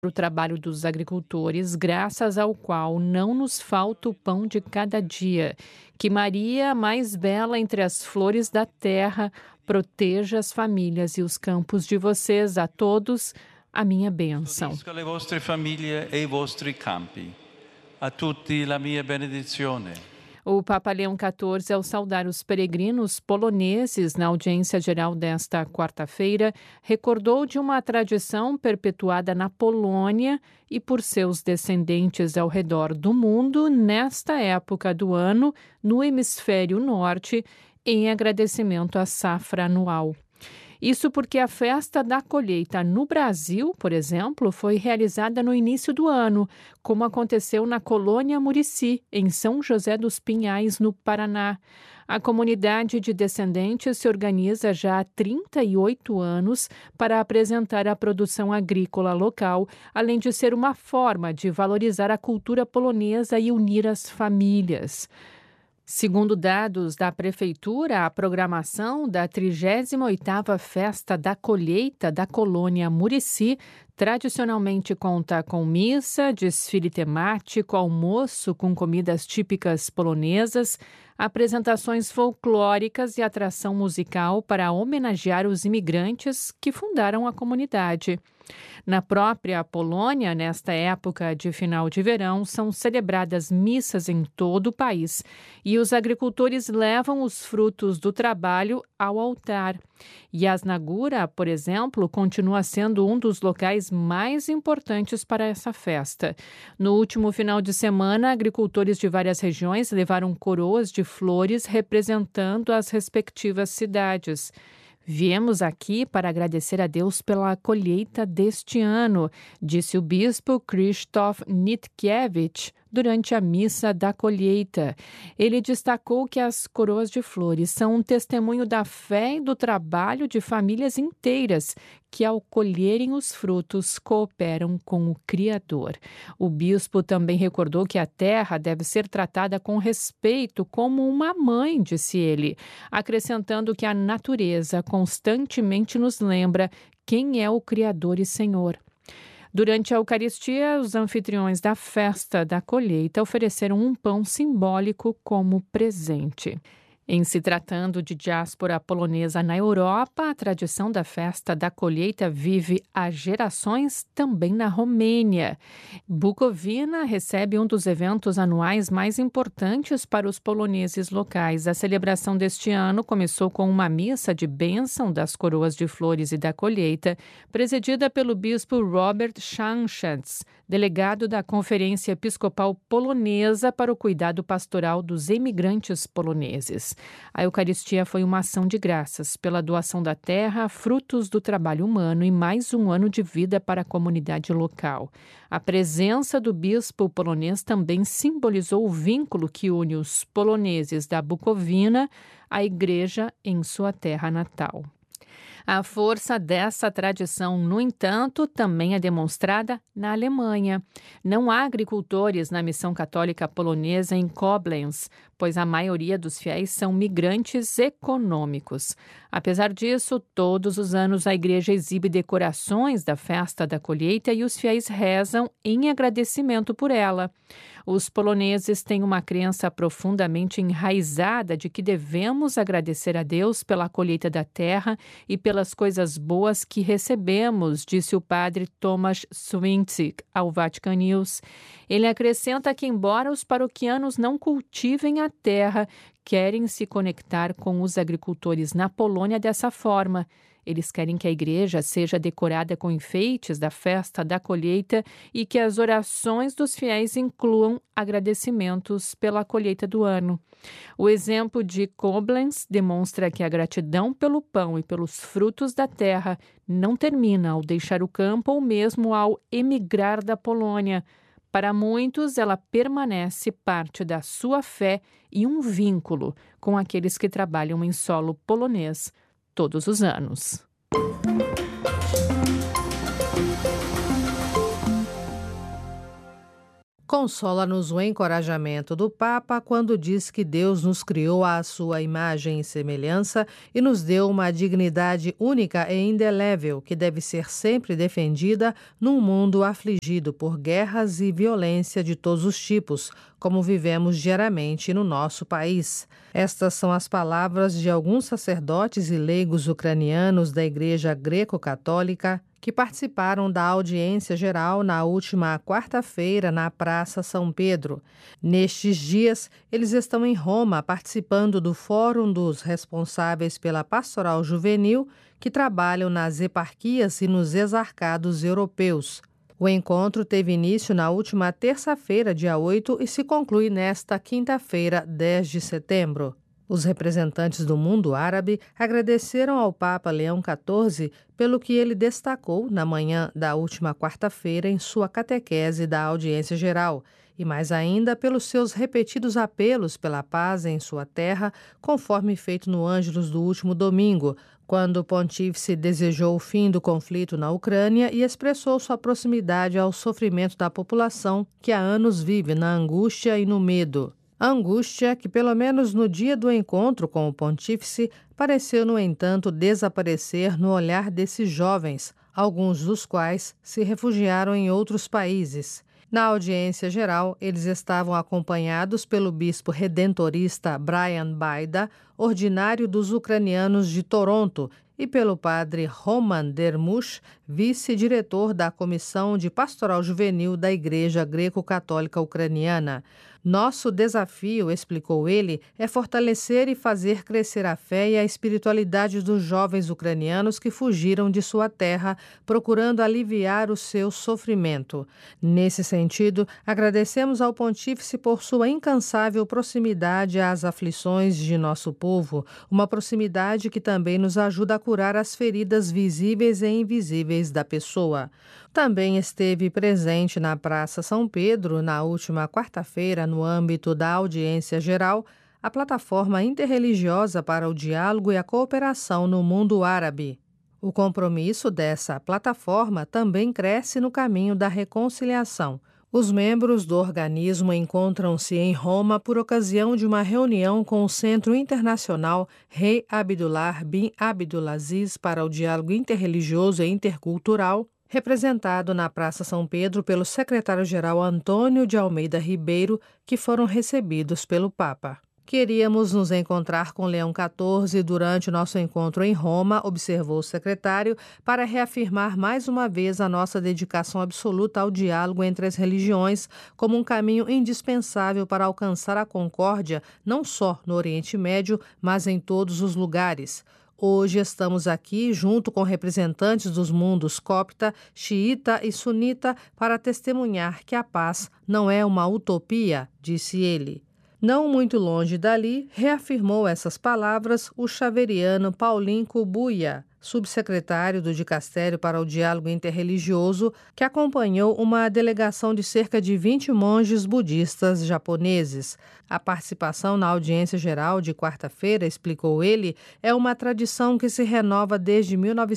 o trabalho dos agricultores, graças ao qual não nos falta o pão de cada dia. Que Maria, a mais bela entre as flores da terra, proteja as famílias e os campos de vocês, a todos, a minha bênção. Custodisca le vostre famiglie e i vostri campi. A tutti la mia benedizione. O Papa Leão XIV, ao saudar os peregrinos poloneses na audiência geral desta quarta-feira, recordou de uma tradição perpetuada na Polônia e por seus descendentes ao redor do mundo nesta época do ano, no hemisfério norte, em agradecimento à safra anual. Isso porque a festa da colheita no Brasil, por exemplo, foi realizada no início do ano, como aconteceu na colônia Murici, em São José dos Pinhais, no Paraná. A comunidade de descendentes se organiza já há 38 anos para apresentar a produção agrícola local, além de ser uma forma de valorizar a cultura polonesa e unir as famílias. Segundo dados da Prefeitura, a programação da 38ª Festa da Colheita da colônia Murici tradicionalmente conta com missa, desfile temático, almoço com comidas típicas polonesas, apresentações folclóricas e atração musical para homenagear os imigrantes que fundaram a comunidade. Na própria Polônia, nesta época de final de verão, são celebradas missas em todo o país e os agricultores levam os frutos do trabalho ao altar. Jasnagura, por exemplo, continua sendo um dos locais mais importantes para essa festa. No último final de semana, agricultores de várias regiões levaram coroas de flores representando as respectivas cidades. Viemos aqui para agradecer a Deus pela colheita deste ano, disse o bispo Krzysztof Nitkiewicz durante a missa da colheita. Ele destacou que as coroas de flores são um testemunho da fé e do trabalho de famílias inteiras que, ao colherem os frutos, cooperam com o Criador. O bispo também recordou que a terra deve ser tratada com respeito como uma mãe, disse ele, acrescentando que a natureza constantemente nos lembra quem é o Criador e Senhor. Durante a Eucaristia, os anfitriões da festa da colheita ofereceram um pão simbólico como presente. Em se tratando de diáspora polonesa na Europa, a tradição da festa da colheita vive há gerações também na Romênia. Bukovina recebe um dos eventos anuais mais importantes para os poloneses locais. A celebração deste ano começou com uma missa de bênção das coroas de flores e da colheita, presidida pelo bispo Robert Szankecz, delegado da Conferência Episcopal Polonesa para o Cuidado Pastoral dos Imigrantes Poloneses. A Eucaristia foi uma ação de graças pela doação da terra, frutos do trabalho humano e mais um ano de vida para a comunidade local. A presença do bispo polonês também simbolizou o vínculo que une os poloneses da Bucovina à igreja em sua terra natal. A força dessa tradição, no entanto, também é demonstrada na Alemanha. Não há agricultores na missão católica polonesa em Koblenz, pois a maioria dos fiéis são migrantes econômicos. Apesar disso, todos os anos a igreja exibe decorações da festa da colheita e os fiéis rezam em agradecimento por ela. Os poloneses têm uma crença profundamente enraizada de que devemos agradecer a Deus pela colheita da terra e pelas coisas boas que recebemos, disse o padre Tomasz Swinczyk ao Vatican News. Ele acrescenta que, embora os paroquianos não cultivem a terra, querem se conectar com os agricultores na Polônia dessa forma. Eles querem que a igreja seja decorada com enfeites da festa da colheita e que as orações dos fiéis incluam agradecimentos pela colheita do ano. O exemplo de Koblenz demonstra que a gratidão pelo pão e pelos frutos da terra não termina ao deixar o campo ou mesmo ao emigrar da Polônia. Para muitos, ela permanece parte da sua fé e um vínculo com aqueles que trabalham em solo polonês todos os anos. Consola-nos o encorajamento do Papa quando diz que Deus nos criou à sua imagem e semelhança e nos deu uma dignidade única e indelével que deve ser sempre defendida num mundo afligido por guerras e violência de todos os tipos, como vivemos diariamente no nosso país. Estas são as palavras de alguns sacerdotes e leigos ucranianos da Igreja Greco-Católica que participaram da audiência geral na última quarta-feira na Praça São Pedro. Nestes dias, eles estão em Roma participando do Fórum dos Responsáveis pela Pastoral Juvenil, que trabalham nas eparquias e nos exarcados europeus. O encontro teve início na última terça-feira, dia 8, e se conclui nesta quinta-feira, 10 de setembro. Os representantes do mundo árabe agradeceram ao Papa Leão XIV pelo que ele destacou na manhã da última quarta-feira em sua catequese da audiência geral, e mais ainda pelos seus repetidos apelos pela paz em sua terra, conforme feito no Ângelus do último domingo, quando o pontífice desejou o fim do conflito na Ucrânia e expressou sua proximidade ao sofrimento da população que há anos vive na angústia e no medo. A angústia que, pelo menos no dia do encontro com o pontífice, pareceu, no entanto, desaparecer no olhar desses jovens, alguns dos quais se refugiaram em outros países. Na audiência geral, eles estavam acompanhados pelo bispo redentorista Brian Baida, ordinário dos ucranianos de Toronto, e pelo padre Roman Dermush, vice-diretor da Comissão de Pastoral Juvenil da Igreja Greco-Católica Ucraniana. Nosso desafio, explicou ele, é fortalecer e fazer crescer a fé e a espiritualidade dos jovens ucranianos que fugiram de sua terra, procurando aliviar o seu sofrimento. Nesse sentido, agradecemos ao Pontífice por sua incansável proximidade às aflições de nosso povo, uma proximidade que também nos ajuda a curar as feridas visíveis e invisíveis da pessoa. Também esteve presente na Praça São Pedro, na última quarta-feira, no âmbito da audiência geral, a plataforma interreligiosa para o diálogo e a cooperação no mundo árabe. O compromisso dessa plataforma também cresce no caminho da reconciliação. Os membros do organismo encontram-se em Roma por ocasião de uma reunião com o Centro Internacional Rei Abdullah bin Abdulaziz para o Diálogo Interreligioso e Intercultural, representado na Praça São Pedro pelo secretário-geral Antônio de Almeida Ribeiro, que foram recebidos pelo Papa. Queríamos nos encontrar com Leão XIV durante o nosso encontro em Roma, observou o secretário, para reafirmar mais uma vez a nossa dedicação absoluta ao diálogo entre as religiões como um caminho indispensável para alcançar a concórdia não só no Oriente Médio, mas em todos os lugares. Hoje estamos aqui, junto com representantes dos mundos copta, xiita e sunita, para testemunhar que a paz não é uma utopia, disse ele. Não muito longe dali, reafirmou essas palavras o xaveriano Paulinho Kubuya, subsecretário do Dicastério para o Diálogo Interreligioso, que acompanhou uma delegação de cerca de 20 monges budistas japoneses. A participação na audiência geral de quarta-feira, explicou ele, é uma tradição que se renova desde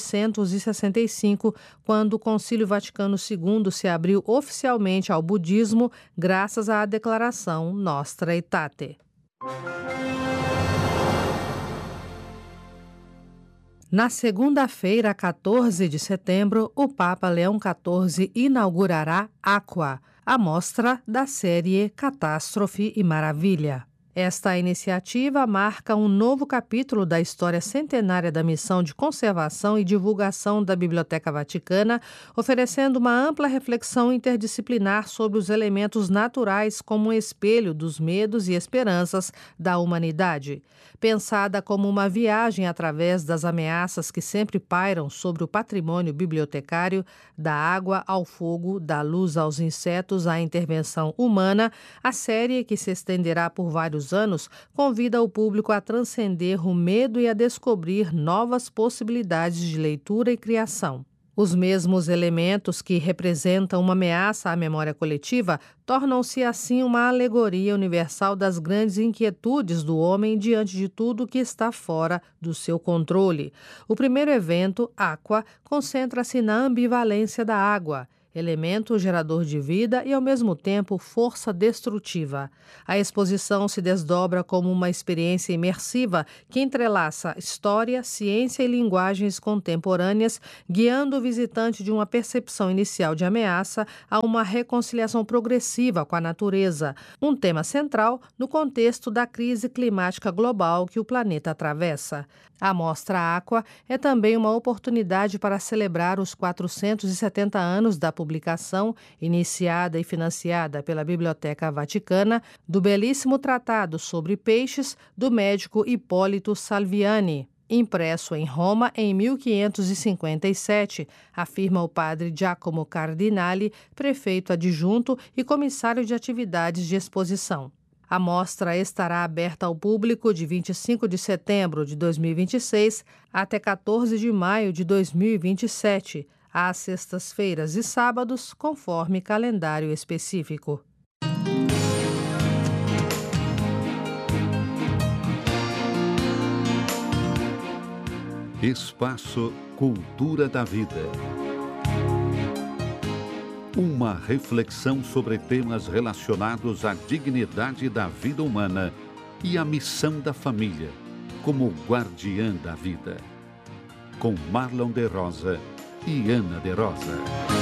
1965, quando o Concílio Vaticano II se abriu oficialmente ao budismo, graças à declaração Nostra Aetate. Na segunda-feira, 14 de setembro, o Papa Leão XIV inaugurará Aqua, a mostra da série Catástrofe e Maravilha. Esta iniciativa marca um novo capítulo da história centenária da missão de conservação e divulgação da Biblioteca Vaticana, oferecendo uma ampla reflexão interdisciplinar sobre os elementos naturais como um espelho dos medos e esperanças da humanidade. Pensada como uma viagem através das ameaças que sempre pairam sobre o patrimônio bibliotecário, da água ao fogo, da luz aos insetos à intervenção humana, a série, que se estenderá por vários anos, convida o público a transcender o medo e a descobrir novas possibilidades de leitura e criação. Os mesmos elementos que representam uma ameaça à memória coletiva tornam-se assim uma alegoria universal das grandes inquietudes do homem diante de tudo que está fora do seu controle. O primeiro evento, Aqua, concentra-se na ambivalência da água. elemento gerador de vida e, ao mesmo tempo, força destrutiva. A exposição se desdobra como uma experiência imersiva que entrelaça história, ciência e linguagens contemporâneas, guiando o visitante de uma percepção inicial de ameaça a uma reconciliação progressiva com a natureza, um tema central no contexto da crise climática global que o planeta atravessa. A Mostra Aqua é também uma oportunidade para celebrar os 470 anos da publicação, iniciada e financiada pela Biblioteca Vaticana, do belíssimo tratado sobre peixes do médico Hipólito Salviani, impresso em Roma em 1557, afirma o padre Giacomo Cardinali, prefeito adjunto e comissário de atividades de exposição. A mostra estará aberta ao público de 25 de setembro de 2026 até 14 de maio de 2027, às sextas-feiras e sábados, conforme calendário específico. Espaço Cultura da Vida. Uma reflexão sobre temas relacionados à dignidade da vida humana e à missão da família como guardiã da vida. Com Marlon de Rosa e Ana de Rosa.